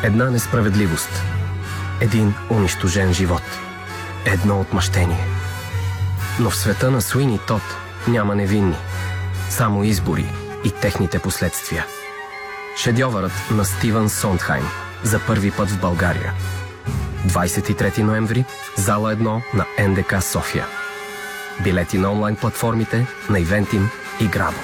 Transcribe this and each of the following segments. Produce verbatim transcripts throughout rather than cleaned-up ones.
Една несправедливост. Един унищожен живот. Едно отмъщение. Но в света на Суини Тод няма невинни. Само избори и техните последствия. Шедьовърът на Стивън Сондхайм за първи път в България. двадесет и трети ноември, зала едно на Ен Де Ка София. Билети на онлайн платформите на Ивентим и Грабо.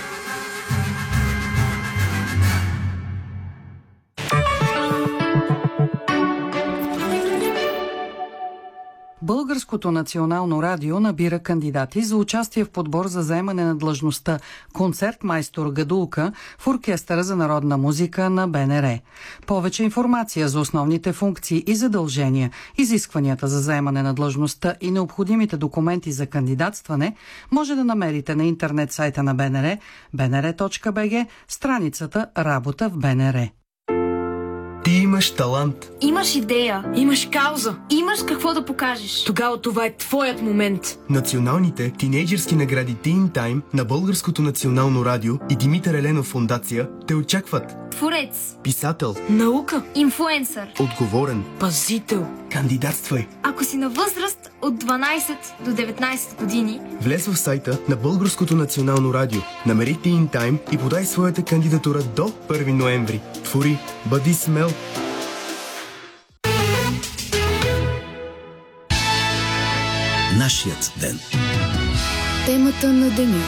Българското национално радио набира кандидати за участие в подбор за заемане на длъжността концертмайстор Гадулка в Оркестъра за народна музика на Б Н Р. Повече информация за основните функции и задължения, изискванията за заемане на длъжността и необходимите документи за кандидатстване може да намерите на интернет сайта на Б Н Р, б н р точка б г, страницата Работа в Б Н Р. Ти имаш талант. Имаш идея. Имаш кауза. Имаш какво да покажеш. Тогава това е твоят момент. Националните тинейджърски награди Teen Time на Българското национално радио и Димитър Еленов фондация те очакват. Творец. Писател. Наука. Инфлуенсър. Отговорен. Пазител. Кандидатствай. Ако си на възраст от дванадесет до деветнадесет години, влез в сайта на Българското национално радио, намери Teen Time и подай своята кандидатура до първи ноември. Твори, бъди смел. Нашият ден. Темата на деня.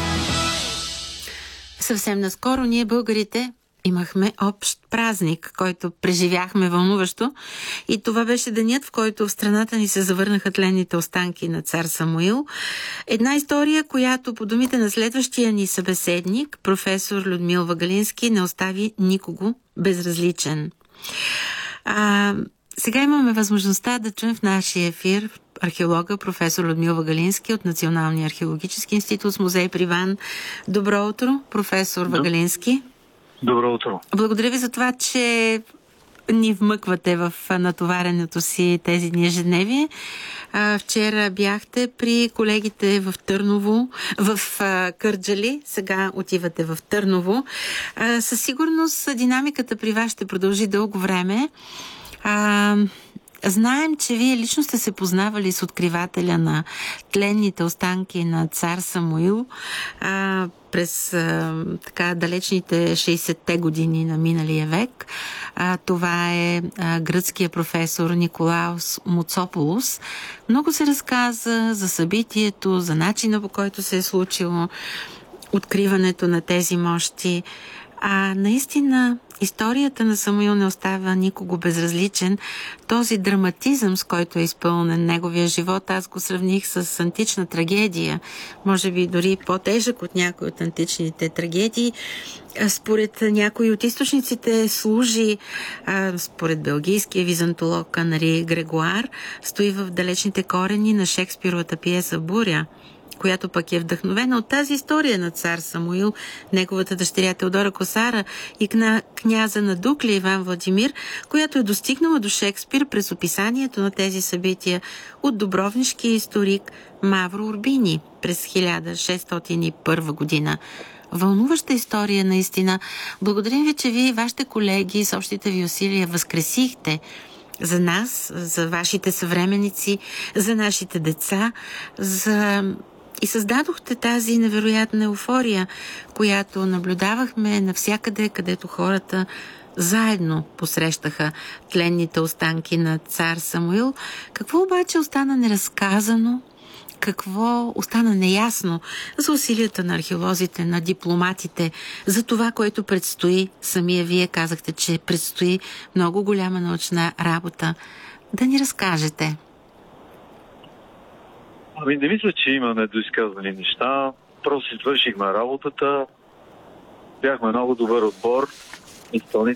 Съвсем наскоро ние, българите, имахме общ празник, който преживяхме вълнуващо, и това беше денят, в който в страната ни се завърнаха тленните останки на цар Самуил. Една история, която по думите на следващия ни събеседник, професор Людмил Вагалински, не остави никого безразличен. А, сега имаме възможността да чуем в нашия ефир археолога професор Людмил Вагалински от Националния археологически институт с музей при Ван. Добро утро, професор Вагалински. Добро утро. Благодаря ви за това, че ни вмъквате в натоваренето си тези дни ежедневие. А, вчера бяхте при колегите в Търново, в а, Кърджали, сега отивате в Търново. А, със сигурност динамиката при вас ще продължи дълго време. А, знаем, че вие лично сте се познавали с откривателя на тленните останки на цар Самуил а, през а, така далечните шейсетте години на миналия век. А, това е а, гръцкият професор Николаос Муцополос. Много се разказа за събитието, за начина, по който се е случило откриването на тези мощи. А наистина историята на Самуил не остава никого безразличен. Този драматизъм, с който е изпълнен неговия живот, аз го сравних с антична трагедия. Може би дори по-тежък от някои от античните трагедии. Според някои от източниците служи, според белгийския византолог Анри Грегуар, стои в далечните корени на Шекспировата пиеса «Буря», която пък е вдъхновена от тази история на цар Самуил, неговата дъщеря Теодора Косара и кна, княза на Дуклия Иван Владимир, която е достигнала до Шекспир през описанието на тези събития от дубровнишкия историк Мавро Урбини през хиляда шестстотин и първа година. Вълнуваща история наистина. Благодарим ви, че вие и вашите колеги с общите ви усилия възкресихте за нас, за вашите съвременици, за нашите деца, за... и създадохте тази невероятна еуфория, която наблюдавахме навсякъде, където хората заедно посрещаха тленните останки на цар Самуил. Какво обаче остана неразказано? Какво остана неясно за усилията на археолозите, на дипломатите, за това, което предстои? Самия вие казахте, че предстои много голяма научна работа. Да ни разкажете. Ами не мисля, че има недоизказани неща. Просто си свършихме работата. Бяхме много добър отбор. Изпълнителите